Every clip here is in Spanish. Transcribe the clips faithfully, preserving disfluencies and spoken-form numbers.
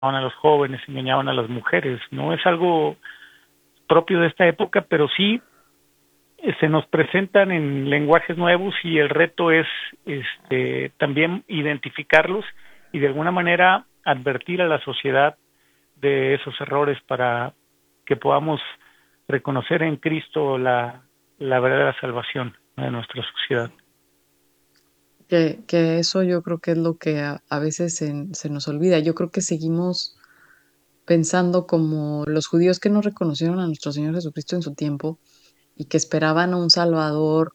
a los jóvenes, engañaban a las mujeres. No es algo propio de esta época, pero sí eh, se nos presentan en lenguajes nuevos y el reto es este, también identificarlos y de alguna manera advertir a la sociedad de esos errores para que podamos reconocer en Cristo la, la verdadera salvación de nuestra sociedad. Que, que eso yo creo que es lo que a, a veces se, se nos olvida. Yo creo que seguimos pensando como los judíos que no reconocieron a nuestro Señor Jesucristo en su tiempo y que esperaban a un salvador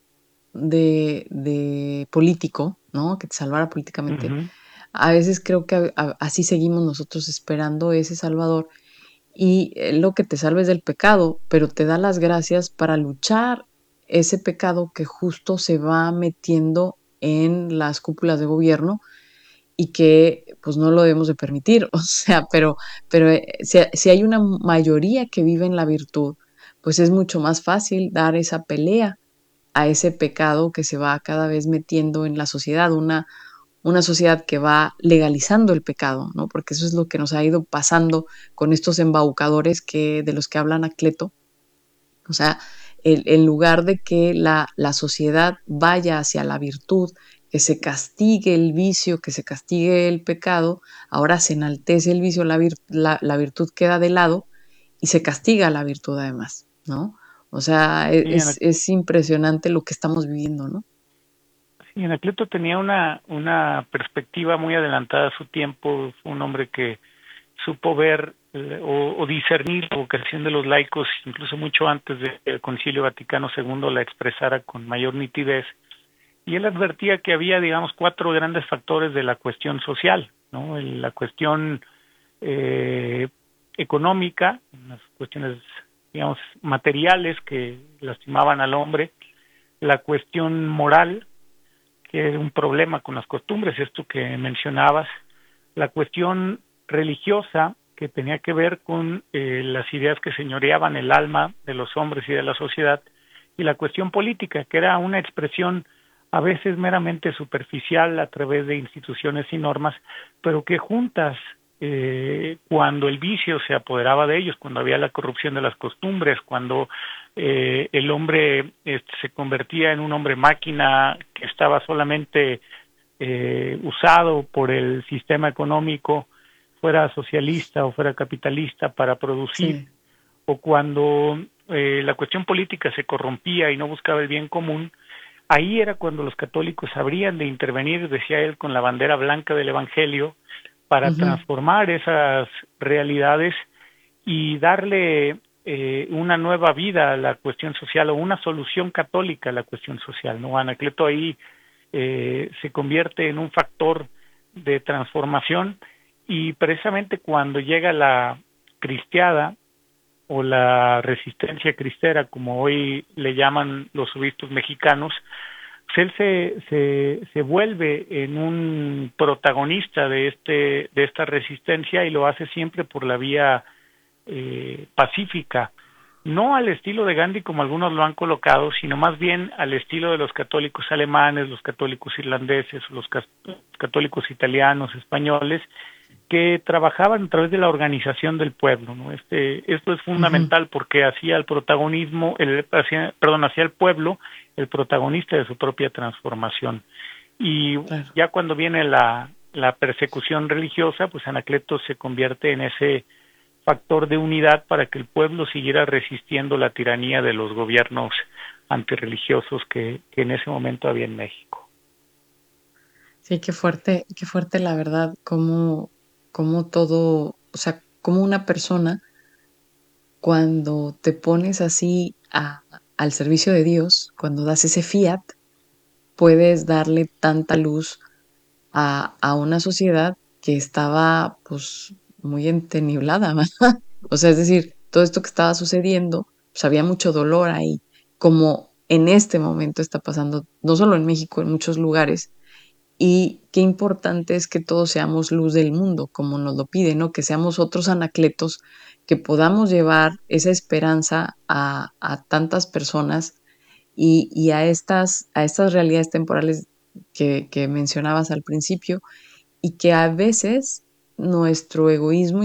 de, de político, ¿no? Que te salvara políticamente. Uh-huh. A veces creo que a- a- así seguimos nosotros esperando ese salvador y eh, lo que te salves del pecado, pero te da las gracias para luchar ese pecado que justo se va metiendo en las cúpulas de gobierno y que pues no lo debemos de permitir, o sea, pero, pero eh, si, si hay una mayoría que vive en la virtud, pues es mucho más fácil dar esa pelea a ese pecado que se va cada vez metiendo en la sociedad, una, una sociedad que va legalizando el pecado, ¿no? Porque eso es lo que nos ha ido pasando con estos embaucadores que, de los que habla Anacleto. O sea, el, en lugar de que la, la sociedad vaya hacia la virtud, que se castigue el vicio, que se castigue el pecado, ahora se enaltece el vicio, la, vir, la, la virtud queda de lado y se castiga la virtud además, ¿no? O sea, Sí, es, Ana- es impresionante lo que estamos viviendo, ¿no? sí, Anacleto tenía una, una perspectiva muy adelantada a su tiempo, fue un hombre que supo ver eh, o, o discernir la vocación de los laicos, incluso mucho antes del Concilio Vaticano segundo la expresara con mayor nitidez. Y él advertía que había, digamos, cuatro grandes factores de la cuestión social, ¿no? La cuestión eh, económica, las cuestiones, digamos, materiales que lastimaban al hombre, la cuestión moral, que es un problema con las costumbres, esto que mencionabas, la cuestión religiosa, que tenía que ver con eh, las ideas que señoreaban el alma de los hombres y de la sociedad, y la cuestión política, que era una expresión a veces meramente superficial a través de instituciones y normas, pero que juntas, eh, cuando el vicio se apoderaba de ellos, cuando había la corrupción de las costumbres, cuando eh, el hombre eh, se convertía en un hombre máquina que estaba solamente eh, usado por el sistema económico, fuera socialista o fuera capitalista para producir, Sí. o cuando eh, la cuestión política se corrompía y no buscaba el bien común, ahí era cuando los católicos habrían de intervenir, decía él, con la bandera blanca del Evangelio, para Ujú. transformar esas realidades y darle eh, una nueva vida a la cuestión social o una solución católica a la cuestión social, ¿no? Anacleto ahí eh, se convierte en un factor de transformación y precisamente cuando llega la cristiada o la resistencia cristera, como hoy le llaman los obispos mexicanos, pues él se, se, se vuelve en un protagonista de este de esta resistencia y lo hace siempre por la vía eh, pacífica, no al estilo de Gandhi como algunos lo han colocado, sino más bien al estilo de los católicos alemanes, los católicos irlandeses, los católicos italianos, españoles, que trabajaban a través de la organización del pueblo, ¿no? Este, esto es Ujú. fundamental porque hacía el protagonismo, el, hacía, perdón, hacía el pueblo el protagonista de su propia transformación. Y Claro. ya cuando viene la, la persecución religiosa, pues Anacleto se convierte en ese factor de unidad para que el pueblo siguiera resistiendo la tiranía de los gobiernos antirreligiosos que, que en ese momento había en México. Sí, qué fuerte, qué fuerte la verdad, cómo, cómo todo, o sea, cómo una persona cuando te pones así a- al servicio de Dios, cuando das ese fiat, puedes darle tanta luz a, a una sociedad que estaba pues muy enteniblada, ¿verdad? O sea, es decir, todo esto que estaba sucediendo, pues había mucho dolor ahí, como en este momento está pasando, no solo en México, en muchos lugares, y qué importante es que todos seamos luz del mundo, como nos lo pide, ¿no? Que seamos otros anacletos, que podamos llevar esa esperanza a, a tantas personas y, y a, estas, a estas realidades temporales que, que mencionabas al principio, y que a veces nuestro egoísmo